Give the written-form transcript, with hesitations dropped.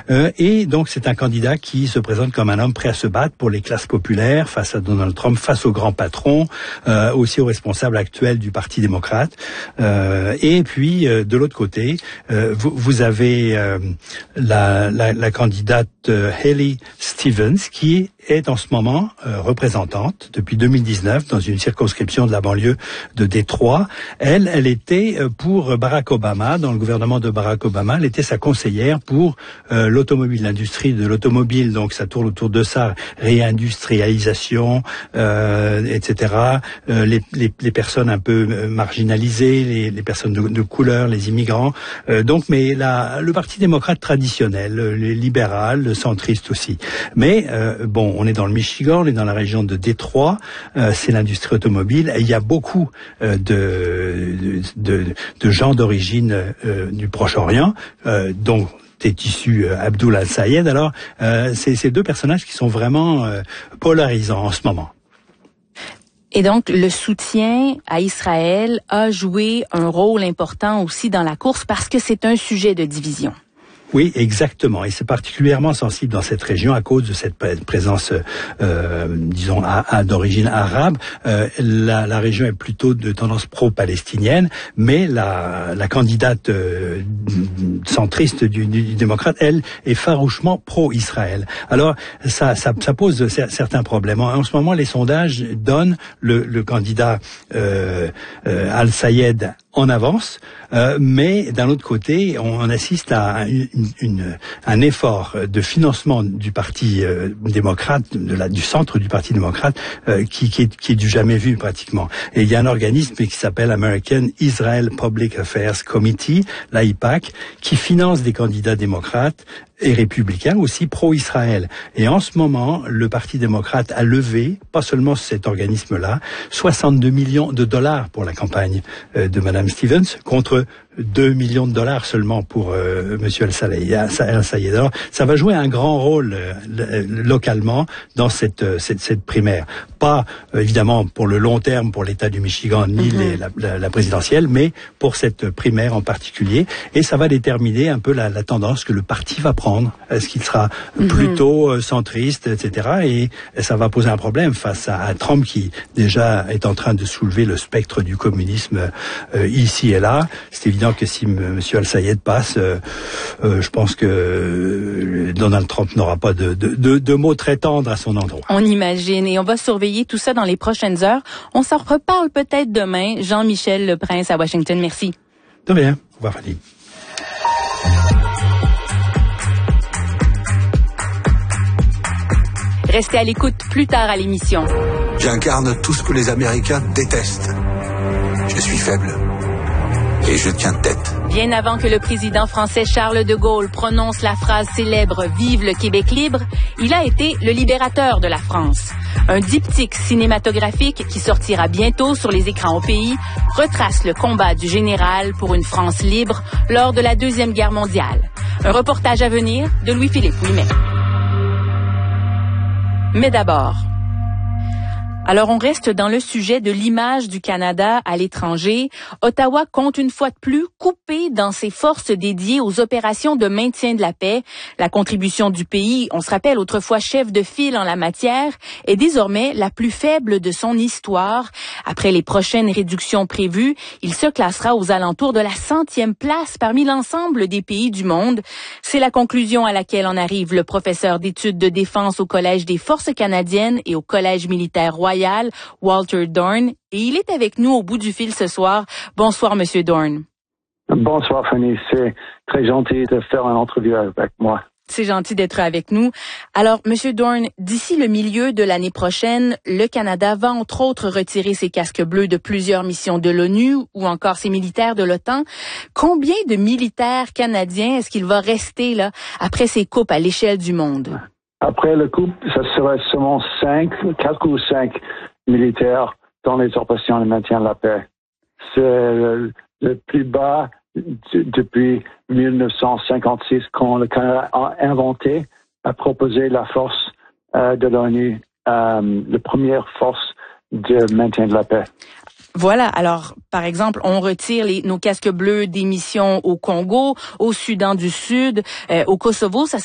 Et donc c'est un candidat qui se présente comme un homme prêt à se battre pour les classes populaires face à Donald Trump, face aux grands patrons, aussi aux responsables actuels du Parti démocrate. Et puis de l'autre côté, vous avez la candidate Haley Stevens qui est en ce moment représentante depuis 2019 dans une circonscription de la banlieue de Détroit. Elle était pour Barack Obama, dans le gouvernement de Barack Obama, elle était sa conseillère pour l'automobile, l'industrie de l'automobile, donc ça tourne autour de ça, réindustrialisation, etc. Les personnes un peu marginalisées, les personnes de couleur, les immigrants. Mais le Parti démocrate traditionnel, les libéral, le centriste aussi. Mais on est dans le Michigan, on est dans la région de Détroit, c'est l'industrie automobile. Et il y a beaucoup de gens d'origine du Proche-Orient, dont est issu Abdul al-Sayed. Alors, c'est deux personnages qui sont vraiment polarisants en ce moment. Et donc, le soutien à Israël a joué un rôle important aussi dans la course parce que c'est un sujet de division. Oui, exactement. Et c'est particulièrement sensible dans cette région à cause de cette présence, disons, d'origine arabe. La région est plutôt de tendance pro-palestinienne, mais la candidate centriste du démocrate, elle, est farouchement pro-Israël. Alors, ça pose certains problèmes. En ce moment, les sondages donnent le candidat Al-Sayed en avance, mais d'un autre côté, on assiste à un effort de financement du Parti démocrate, du centre du Parti démocrate, qui est du jamais vu pratiquement. Et il y a un organisme qui s'appelle American Israel Public Affairs Committee, l'AIPAC, qui finance des candidats démocrates et républicains aussi pro-Israël. Et en ce moment, le Parti démocrate a levé, pas seulement cet organisme-là, 62 millions de dollars pour la campagne de Madame Stevens, contre 2 millions de dollars seulement pour Monsieur Al-Sayed. Alors, ça va jouer un grand rôle localement dans cette primaire. Pas évidemment pour le long terme pour l'État du Michigan ni la présidentielle, mais pour cette primaire en particulier. Et ça va déterminer un peu la tendance que le parti va prendre. Est-ce qu'il sera plutôt centriste, etc. Et ça va poser un problème face à Trump qui déjà est en train de soulever le spectre du communisme ici et là. C'est évident que si M. Al-Sayed passe, je pense que Donald Trump n'aura pas de mots très tendres à son endroit. On imagine, et on va surveiller tout ça dans les prochaines heures. On s'en reparle peut-être demain. Jean-Michel Leprince à Washington, merci. De rien. Au revoir, Fanny. Restez à l'écoute plus tard à l'émission. J'incarne tout ce que les Américains détestent. Je suis faible. Et je tiens tête. Bien avant que le président français Charles de Gaulle prononce la phrase célèbre « Vive le Québec libre », il a été le libérateur de la France. Un diptyque cinématographique qui sortira bientôt sur les écrans au pays retrace le combat du général pour une France libre lors de la Deuxième Guerre mondiale. Un reportage à venir de Louis-Philippe Ouimet. Mais d'abord, alors on reste dans le sujet de l'image du Canada à l'étranger. Ottawa compte une fois de plus couper dans ses forces dédiées aux opérations de maintien de la paix. La contribution du pays, on se rappelle autrefois chef de file en la matière, est désormais la plus faible de son histoire. Après les prochaines réductions prévues, il se classera aux alentours de la 100e place parmi l'ensemble des pays du monde. C'est la conclusion à laquelle en arrive le professeur d'études de défense au Collège des Forces canadiennes et au Collège militaire royal, Walter Dorn, et il est avec nous au bout du fil ce soir. Bonsoir, Monsieur Dorn. Bonsoir, Fanny. C'est très gentil de faire une entrevue avec moi. C'est gentil d'être avec nous. Alors, Monsieur Dorn, d'ici le milieu de l'année prochaine, le Canada va entre autres retirer ses casques bleus de plusieurs missions de l'ONU ou encore ses militaires de l'OTAN. Combien de militaires canadiens est-ce qu'il va rester là après ces coupes à l'échelle du monde? Après le coup, ça serait seulement 4 ou 5 militaires dans les opérations de maintien de la paix. C'est le plus bas depuis 1956 quand le Canada a inventé, a proposé la force de l'ONU, la première force de maintien de la paix. Voilà. Alors, par exemple, on retire nos casques bleus des missions au Congo, au Soudan du Sud, au Kosovo. Ça